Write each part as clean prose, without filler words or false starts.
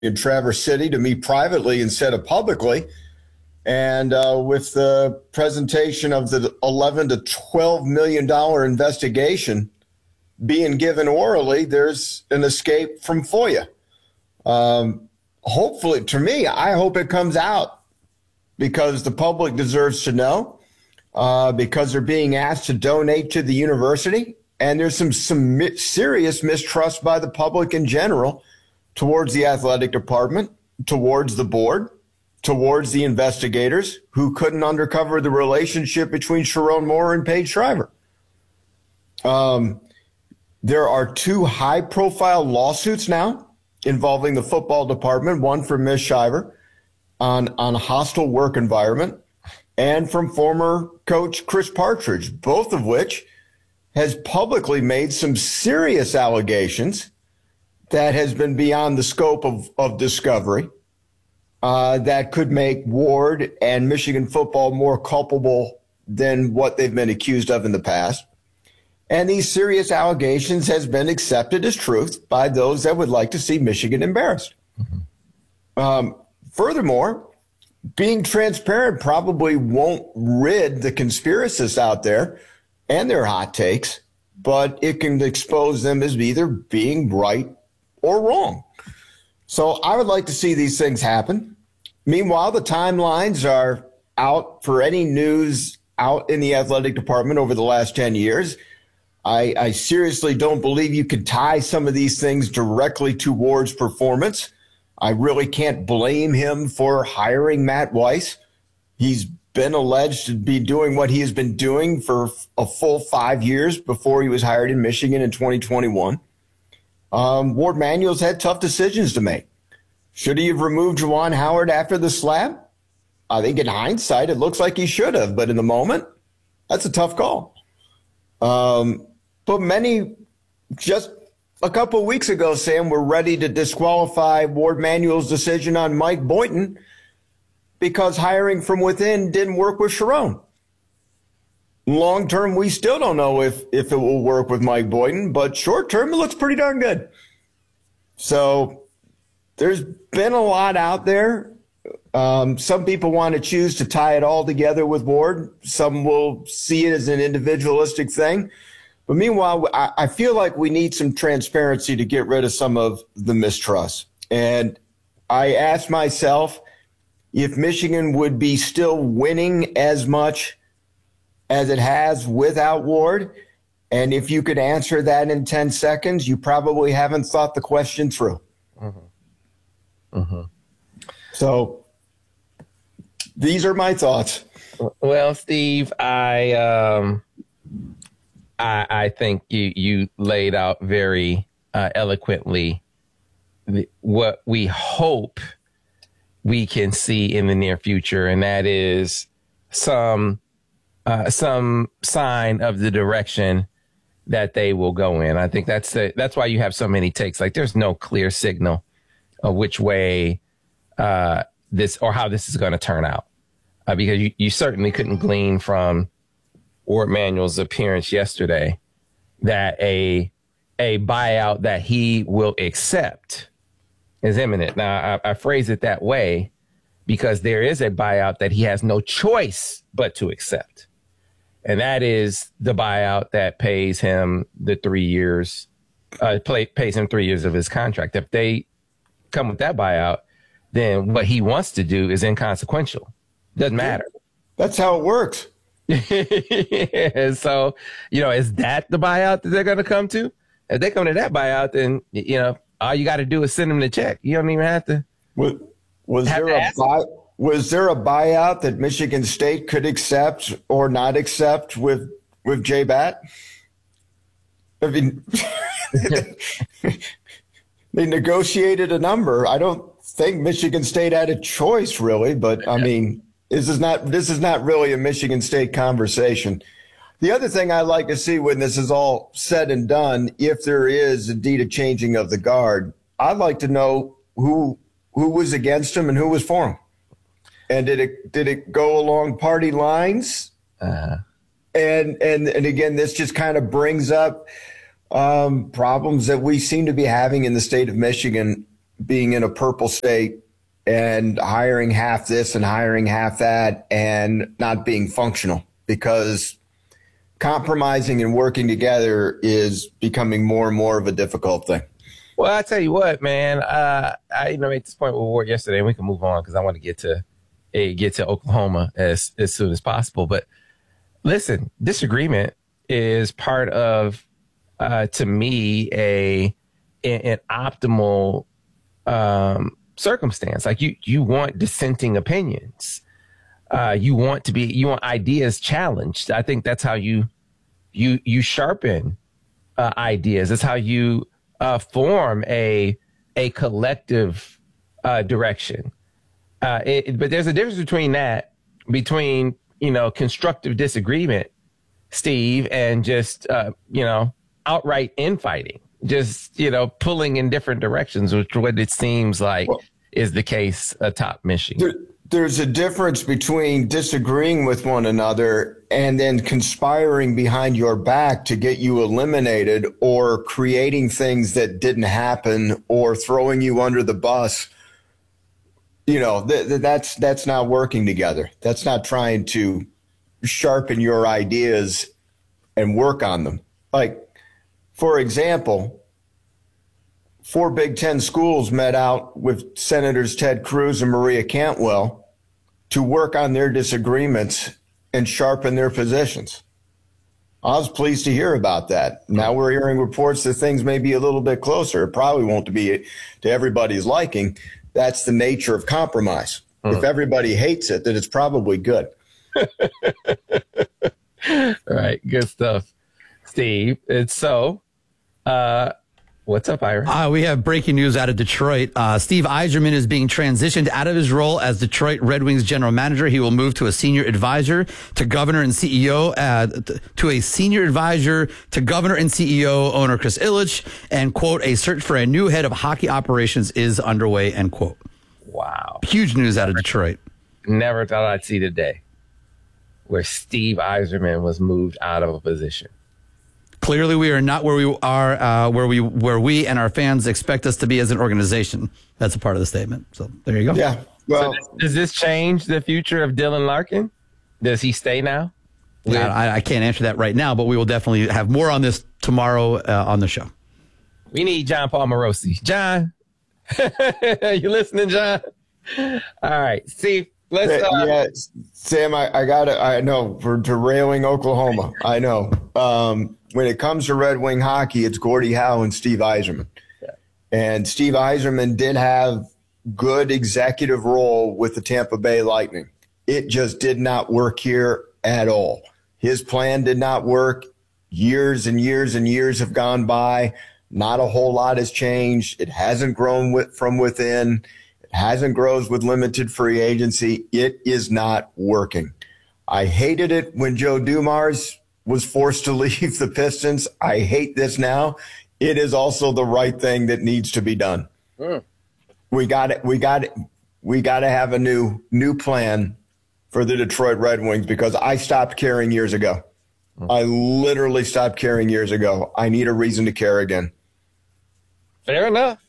in Traverse City to meet privately instead of publicly. And with the presentation of the $11 to $12 million investigation being given orally, there's an escape from FOIA. Hopefully, to me, I hope it comes out because the public deserves to know, because they're being asked to donate to the university. And there's some serious mistrust by the public in general towards the athletic department, towards the board, towards the investigators who couldn't uncover the relationship between Sherrone Moore and Paige Shriver. There are two high-profile lawsuits now involving the football department, one from Ms. Shriver on a hostile work environment, and from former coach Chris Partridge, both of which has publicly made some serious allegations that has been beyond the scope of discovery, that could make Ward and Michigan football more culpable than what they've been accused of in the past. And these serious allegations has been accepted as truth by those that would like to see Michigan embarrassed. Furthermore, being transparent probably won't rid the conspiracists out there and their hot takes, but it can expose them as either being right or wrong. So I would like to see these things happen. Meanwhile, the timelines are out for any news out in the athletic department over the last 10 years. I seriously don't believe you could tie some of these things directly to Ward's performance. I really can't blame him for hiring Matt Weiss. He's been alleged to be doing what he has been doing for a full 5 years before he was hired in Michigan in 2021. Ward Manuel's had tough decisions to make. Should he have removed Juwan Howard after the slap? I think in hindsight, it looks like he should have, but in the moment, that's a tough call. But many, just a couple of weeks ago, Sam, were ready to disqualify Ward Manuel's decision on Mike Boynton because hiring from within didn't work with Sherrone. Long term, we still don't know if it will work with Mike Boynton, but short term, it looks pretty darn good. So there's been a lot out there. Some people want to choose to tie it all together with Ward. Some will see it as an individualistic thing. But meanwhile, I feel like we need some transparency to get rid of some of the mistrust. And I asked myself if Michigan would be still winning as much as it has without Ward. And if you could answer that in 10 seconds, you probably haven't thought the question through. So these are my thoughts. Well, Steve, I think you laid out very eloquently what we hope we can see in the near future, and that is some sign of the direction that they will go in. I think that's why you have so many takes. Like, there's no clear signal of which way this or how this is going to turn out, because you certainly couldn't glean from Ward Manuel's appearance yesterday that a buyout that he will accept is imminent. Now, I phrase it that way because there is a buyout that he has no choice but to accept. And that is the buyout that pays him the 3 years, pays him 3 years of his contract. If they come with that buyout, then what he wants to do is inconsequential. Doesn't matter. That's how it works. Yeah, so, is that the buyout that they're going to come to? If they come to that buyout, then, all you got to do is send them the check. You don't even have to. Was there a buyout that Michigan State could accept or not accept with J-Bat? I mean, they negotiated a number. I don't think Michigan State had a choice, really, but I mean, this is not really a Michigan State conversation. The other thing I'd like to see when this is all said and done, if there is indeed a changing of the guard, I'd like to know who was against him and who was for him. And did it go along party lines? And again, this just kind of brings up problems that we seem to be having in the state of Michigan being in a purple state and hiring half this and hiring half that and not being functional, because compromising and working together is becoming more and more of a difficult thing. Well, I tell you what, man, I made this point with Ward yesterday, and we can move on because I want to get to Oklahoma as soon as possible. But listen, disagreement is part of, to me, an optimal circumstance. Like you want dissenting opinions. You want ideas challenged. I think that's how you sharpen ideas. That's how you form a collective direction. But there's a difference between constructive disagreement, Steve, and just outright infighting. Just pulling in different directions, which what it seems like is the case atop Michigan. There's a difference between disagreeing with one another and then conspiring behind your back to get you eliminated, or creating things that didn't happen, or throwing you under the bus. That's not working together. That's not trying to sharpen your ideas and work on them. Like, for example, 4 Big Ten schools met out with Senators Ted Cruz and Maria Cantwell to work on their disagreements and sharpen their positions. I was pleased to hear about that. Now we're hearing reports that things may be a little bit closer. It probably won't be to everybody's liking. That's the nature of compromise. If everybody hates it, then it's probably good. All right. Good stuff, Steve. And so, what's up, Ira? We have breaking news out of Detroit. Steve Yzerman is being transitioned out of his role as Detroit Red Wings general manager. He will move to a senior advisor to governor and CEO, owner Chris Ilitch, and, quote, a search for a new head of hockey operations is underway, end quote. Wow. Huge news out of Detroit. Never thought I'd see the day where Steve Yzerman was moved out of a position. Clearly, we are not where we are, where we and our fans expect us to be as an organization. That's a part of the statement. So there you go. Yeah. Well, so does this change the future of Dylan Larkin? Does he stay now? Yeah, I can't answer that right now, but we will definitely have more on this tomorrow on the show. We need John Paul Morosi. John, you listening, John? All right. See, let's. Sam, I got it. I know, for derailing Oklahoma. I know. When it comes to Red Wing hockey, it's Gordie Howe and Steve Yzerman. Yeah. And Steve Yzerman did have good executive role with the Tampa Bay Lightning. It just did not work here at all. His plan did not work. Years and years and years have gone by. Not a whole lot has changed. It hasn't grown from within. It hasn't grown with limited free agency. It is not working. I hated it when Joe Dumars was forced to leave the Pistons. I hate this now. It is also the right thing that needs to be done. We got to have a new plan for the Detroit Red Wings, because I stopped caring years ago. I literally stopped caring years ago. I need a reason to care again. Fair enough.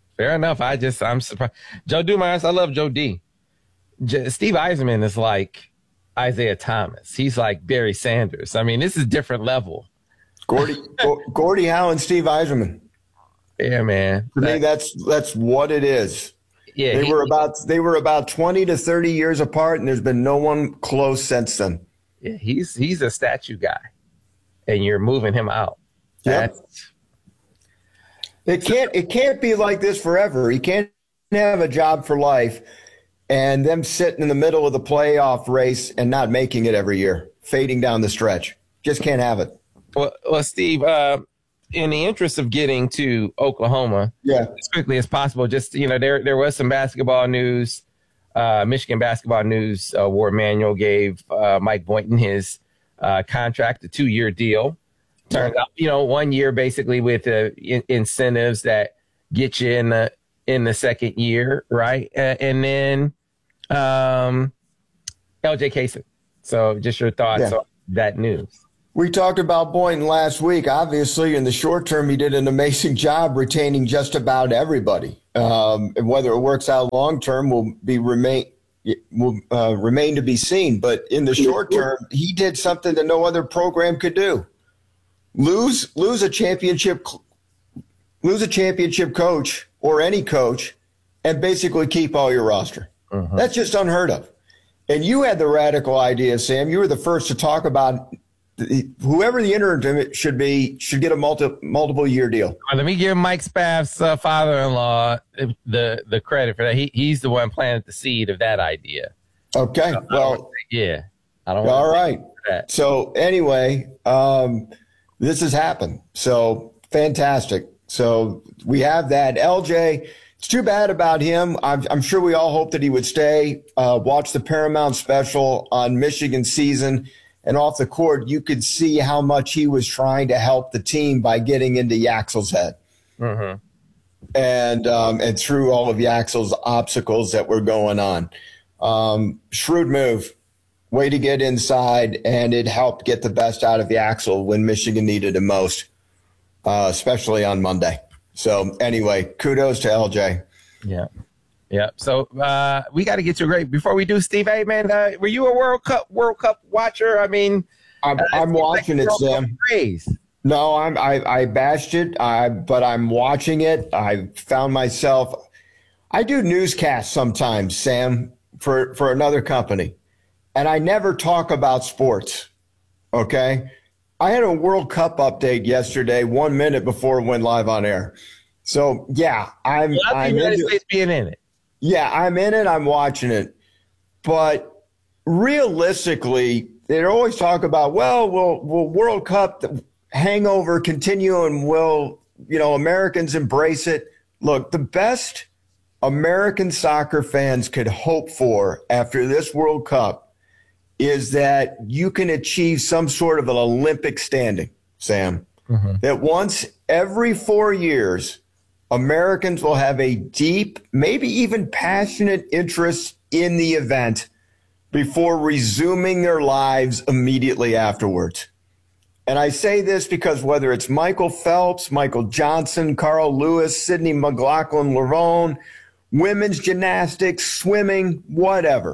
I'm surprised. Joe Dumars, I love Joe D. Steve Yzerman is like Isaiah Thomas. He's like Barry Sanders. I mean, this is a different level. Gordie Howe and Steve Yzerman. Yeah, man. To me, that's what it is. Yeah, they were about 20 to 30 years apart, and there's been no one close since then. Yeah, he's a statue guy, and you're moving him out. Yep. It can't be like this forever. He can't have a job for life and them sitting in the middle of the playoff race and not making it every year, fading down the stretch. Just can't have it. Well, Steve, in the interest of getting to Oklahoma as quickly as possible, just, there was some basketball news. Michigan basketball news. Ward Manuel gave Mike Boynton his contract, a 2-year deal. Turns out, 1 year basically with incentives that get you in the second year, right? And then LJ Kaysen. So just your thoughts on that news. We talked about Boynton last week. Obviously, in the short term, he did an amazing job retaining just about everybody. And whether it works out long term will remain to be seen. But in the short term, he did something that no other program could do: lose a championship coach or any coach, and basically keep all your roster. That's just unheard of. And you had the radical idea, Sam. You were the first to talk about whoever the interim should get a multiple year deal. Let me give Mike Spaff's father-in-law the credit for that. He's the one planted the seed of that idea. Okay. Well, yeah. I don't. All right. So anyway, this has happened. So fantastic. So we have that. LJ, it's too bad about him. I'm sure we all hope that he would stay. Watch the Paramount special on Michigan season. And off the court, you could see how much he was trying to help the team by getting into Yaxel's head. And through all of Yaxel's obstacles that were going on. Shrewd move. Way to get inside, and it helped get the best out of Yaxel when Michigan needed him most, especially on Monday. So anyway, kudos to LJ. Yeah. Yeah. So we got to get to a great before we do, Steve. Hey man, were you a World Cup watcher? I mean, I'm watching it, Sam. No, I bashed it, but I'm watching it. I found myself. I do newscasts sometimes, Sam, for another company, and I never talk about sports. Okay, I had a World Cup update yesterday, 1 minute before it went live on air. So yeah, I'm the United States being in it. Yeah, I'm in it. I'm watching it. But realistically, they always talk about, will World Cup hangover continue and will, Americans embrace it? Look, the best American soccer fans could hope for after this World Cup is that you can achieve some sort of an Olympic standing, Sam. That once every 4 years, Americans will have a deep, maybe even passionate interest in the event before resuming their lives immediately afterwards. And I say this because whether it's Michael Phelps, Michael Johnson, Carl Lewis, Sydney McLaughlin-Lavone, women's gymnastics, swimming, whatever,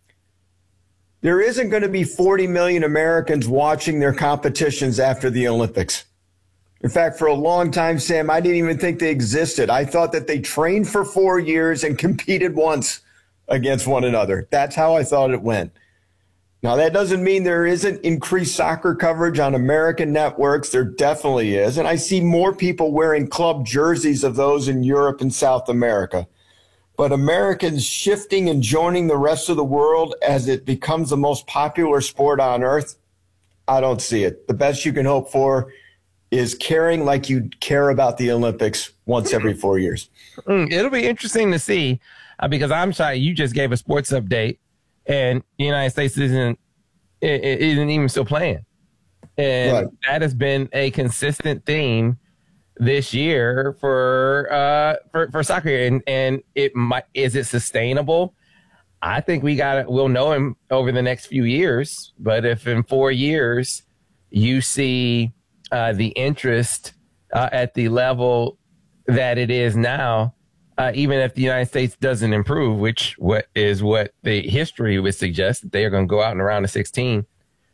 there isn't going to be 40 million Americans watching their competitions after the Olympics. In fact, for a long time, Sam, I didn't even think they existed. I thought that they trained for 4 years and competed once against one another. That's how I thought it went. Now, that doesn't mean there isn't increased soccer coverage on American networks. There definitely is. And I see more people wearing club jerseys of those in Europe and South America. But Americans shifting and joining the rest of the world as it becomes the most popular sport on earth, I don't see it. The best you can hope for is caring like you care about the Olympics once every 4 years. It'll be interesting to see because I'm shy. You just gave a sports update, and the United States isn't even still playing, and that has been a consistent theme this year for soccer. And is it sustainable? I think we'll know him over the next few years. But if in 4 years you see the interest at the level that it is now, even if the United States doesn't improve, which what the history would suggest, that they are going to go out in the round of 16,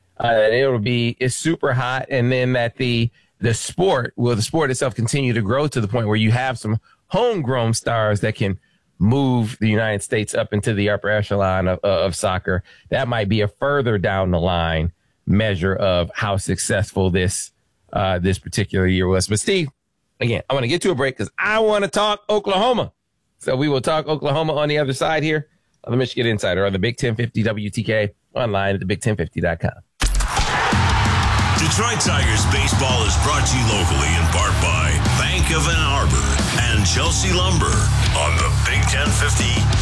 it's super hot. And then that the sport itself continue to grow to the point where you have some homegrown stars that can move the United States up into the upper echelon of soccer. That might be a further down the line measure of how successful this particular year was. But Steve, again, I want to get to a break because I want to talk Oklahoma. So we will talk Oklahoma on the other side here on the Michigan Insider on the Big 1050 WTK, online at thebig1050.com. Detroit Tigers baseball is brought to you locally in part by Bank of Ann Arbor and Chelsea Lumber on the Big 1050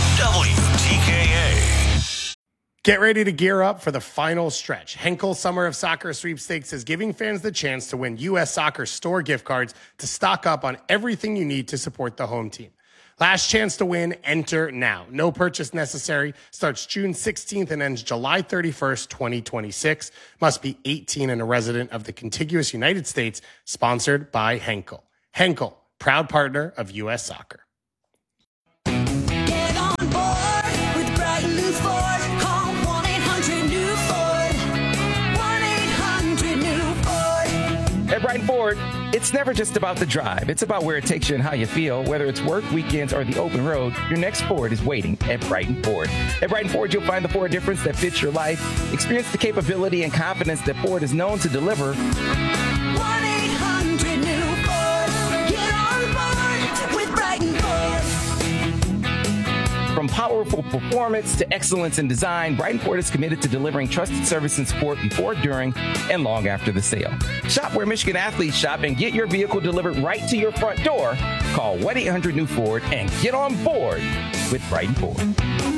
WTKA. Get ready to gear up for the final stretch. Henkel Summer of Soccer Sweepstakes is giving fans the chance to win U.S. Soccer store gift cards to stock up on everything you need to support the home team. Last chance to win. Enter now. No purchase necessary. Starts June 16th and ends July 31st, 2026. Must be 18 and a resident of the contiguous United States. Sponsored by Henkel. Henkel, proud partner of U.S. Soccer. Get on board with Brighton Ford. Call 1-800-NEW-FORD. 1-800-NEW-FORD. At Brighton Ford, it's never just about the drive. It's about where it takes you and how you feel. Whether it's work, weekends, or the open road, your next Ford is waiting at Brighton Ford. At Brighton Ford, you'll find the Ford difference that fits your life. Experience the capability and confidence that Ford is known to deliver. 1-800-NEW-FORD. Get on board with Brighton Ford. From powerful performance to excellence in design, Brighton Ford is committed to delivering trusted service and support before, during, and long after the sale. Shop where Michigan athletes shop and get your vehicle delivered right to your front door. Call 1-800-NEW-FORD and get on board with Brighton Ford.